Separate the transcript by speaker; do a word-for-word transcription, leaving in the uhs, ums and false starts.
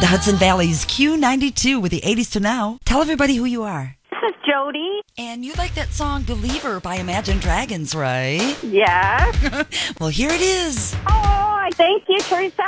Speaker 1: The Hudson Valley's Q ninety-two with the eighties to now. Tell everybody who you are.
Speaker 2: This is Jody.
Speaker 1: And you like that song Believer by Imagine Dragons, right?
Speaker 2: Yeah.
Speaker 1: Well, here it is.
Speaker 2: Oh, thank you, Teresa.